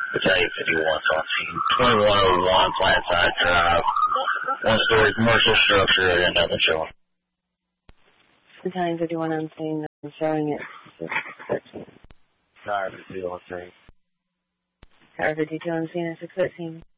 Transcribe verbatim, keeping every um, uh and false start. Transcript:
Battalion fifty-one on scene. twenty-one oh one Plant Side Drive. One-story commercial structure and nothing showing. Battalion fifty-one on scene, nothing showing it. six thirteen. Tower fifty-two on scene. Tower fifty-two on scene at six thirteen.